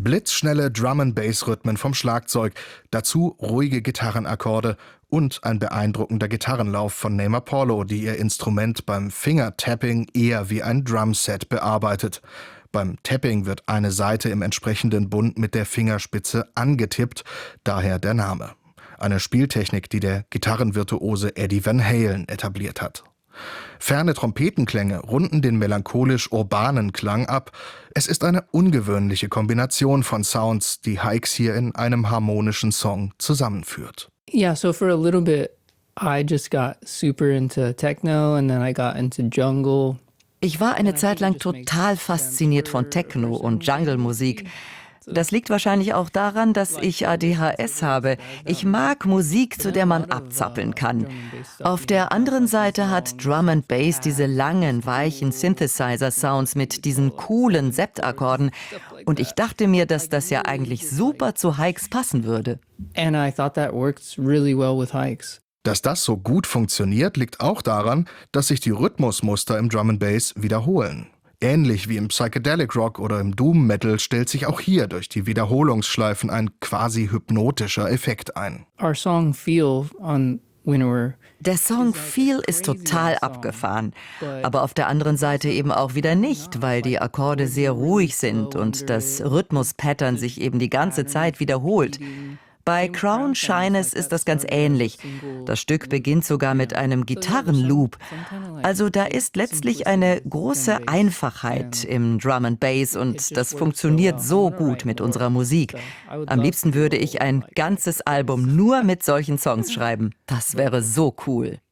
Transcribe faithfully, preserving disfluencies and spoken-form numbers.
Blitzschnelle Drum-and-Bass-Rhythmen vom Schlagzeug, dazu ruhige Gitarrenakkorde und ein beeindruckender Gitarrenlauf von Naima Paulo, die ihr Instrument beim Finger-Tapping eher wie ein Drumset bearbeitet. Beim Tapping wird eine Saite im entsprechenden Bund mit der Fingerspitze angetippt, daher der Name. Eine Spieltechnik, die der Gitarrenvirtuose Eddie Van Halen etabliert hat. Ferne Trompetenklänge runden den melancholisch-urbanen Klang ab. Es ist eine ungewöhnliche Kombination von Sounds, die Hykes hier in einem harmonischen Song zusammenführt. Yeah, so for a little bit I just got super into techno and then I got into jungle. Ich war eine Zeit lang total fasziniert von Techno und Jungle-Musik. Das liegt wahrscheinlich auch daran, dass ich A D H S habe. Ich mag Musik, zu der man abzappeln kann. Auf der anderen Seite hat Drum and Bass diese langen, weichen Synthesizer-Sounds mit diesen coolen Septakkorden. Und ich dachte mir, dass das ja eigentlich super zu Hykes passen würde. And I thought that worked really well with Hykes. Dass das so gut funktioniert, liegt auch daran, dass sich die Rhythmusmuster im Drum and Bass wiederholen. Ähnlich wie im Psychedelic Rock oder im Doom Metal stellt sich auch hier durch die Wiederholungsschleifen ein quasi hypnotischer Effekt ein. Our song Feel on Winnower. Der Song Feel ist total abgefahren, aber auf der anderen Seite eben auch wieder nicht, weil die Akkorde sehr ruhig sind und das Rhythmus-Pattern sich eben die ganze Zeit wiederholt. Bei Crown Shyness ist das ganz ähnlich. Das Stück beginnt sogar mit einem Gitarrenloop. Also da ist letztlich eine große Einfachheit im Drum and Bass und das funktioniert so gut mit unserer Musik. Am liebsten würde ich ein ganzes Album nur mit solchen Songs schreiben. Das wäre so cool.